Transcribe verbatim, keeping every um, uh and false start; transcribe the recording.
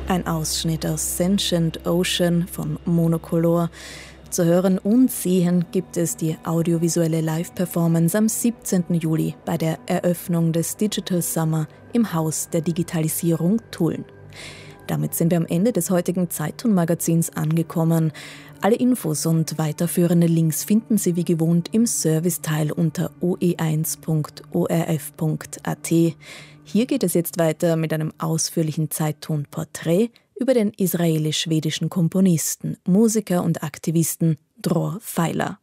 Ein Ausschnitt aus Sentient Ocean von Monocolor. Zu hören und sehen gibt es die audiovisuelle Live-Performance am siebzehnten Juli bei der Eröffnung des Digital Summer im Haus der Digitalisierung Tulln. Damit sind wir am Ende des heutigen Zeitung-Magazins angekommen. Alle Infos und weiterführende Links finden Sie wie gewohnt im Serviceteil unter o e eins punkt o r f punkt a t. Hier geht es jetzt weiter mit einem ausführlichen Zeitton-Porträt über den israelisch-schwedischen Komponisten, Musiker und Aktivisten Dror Feiler.